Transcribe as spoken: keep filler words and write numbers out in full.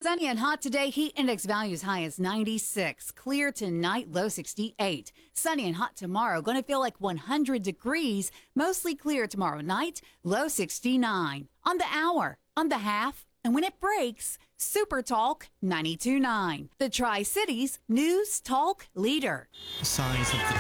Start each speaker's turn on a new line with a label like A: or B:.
A: Sunny and hot today. Heat index values high as ninety-six. Clear tonight, low sixty-eight. Sunny and hot tomorrow. Going to feel like one hundred degrees. Mostly clear tomorrow night, low sixty-nine. On the hour, on the half, and when it breaks, Super Talk ninety-two point nine. The Tri-Cities News Talk Leader.
B: Size of the